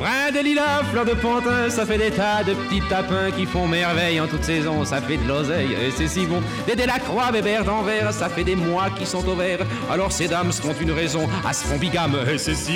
Brin de lilas, fleur de pantin, ça fait des tas de petits tapins qui font merveille en toute saison, ça fait de l'oseille et c'est si bon. Des Delacroix, Bébert d'Anvers, ça fait des mois qui sont au vert, alors ces dames se font une raison, à se font bigame et c'est si